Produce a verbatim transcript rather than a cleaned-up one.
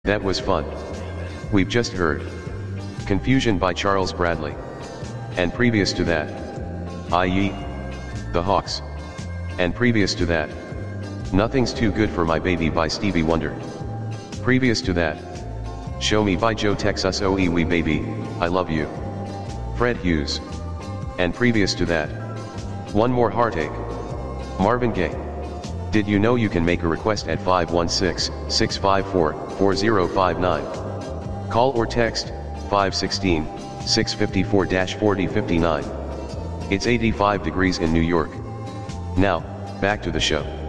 That was fun. We've just heard Confusion by Charles Bradley. And previous to that, that is, The Hawks. And previous to that, Nothing's Too Good for My Baby by Stevie Wonder. Previous to that, Show Me by Joe Texas. Oh Wee Baby, I Love You. Fred Hughes. And previous to that, One More Heartache. Marvin Gaye. Did you know you can make a request at five one six, six five four, four zero five nine? Call or text five one six, six five four, four zero five nine. It's eighty-five degrees in New York. Now, back to the show.